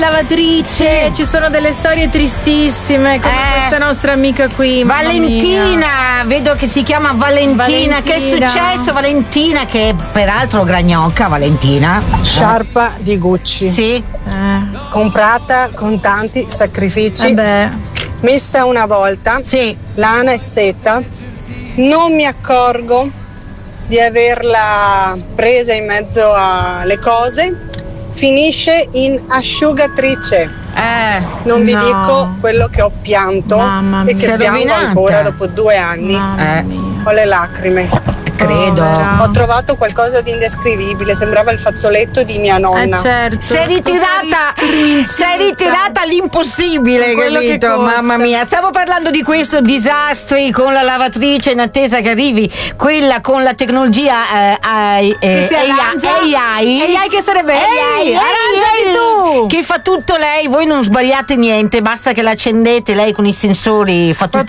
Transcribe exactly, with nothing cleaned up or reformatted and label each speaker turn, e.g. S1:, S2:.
S1: Lavatrice, ci sono delle storie tristissime come
S2: Eh.
S1: questa nostra amica qui. mamma
S2: Valentina,
S1: mia.
S2: vedo che si chiama Valentina.
S1: Valentina.
S2: Che è successo, Valentina? Che è peraltro gragnocca, Valentina.
S3: Sciarpa di Gucci.
S2: Sì.
S1: Eh,
S3: Comprata con tanti sacrifici.
S1: vabbè.
S3: Messa una volta.
S2: Sì.
S3: Lana e seta. Non mi accorgo di averla presa in mezzo alle cose. Finisce in asciugatrice.
S2: Eh.
S3: Non vi
S1: No.
S3: dico quello che ho pianto
S1: Mamma
S3: e
S1: mia.
S2: Si
S3: che
S2: è
S3: piango
S2: rovinata.
S3: ancora dopo due anni.
S1: Mamma
S2: Eh.
S1: mia.
S3: Ho le lacrime.
S2: Credo.
S1: Povera.
S3: Ho trovato qualcosa di indescrivibile, sembrava il fazzoletto di mia nonna.
S1: Eh certo.
S2: Sei ritirata, sei ritirata all'impossibile,
S1: Quello che
S2: capito?
S1: costa.
S2: Mamma mia, stavo parlando di questo disastri con la lavatrice in attesa che arrivi quella con la tecnologia eh, AI, eh,
S1: Che si arrangia?
S2: AI, AI,
S1: A I che sarebbe
S2: AI,
S1: lei, arrangiali tu.
S2: che fa tutto lei, voi non sbagliate niente, basta che l'accendete, lei con i sensori fa tutto,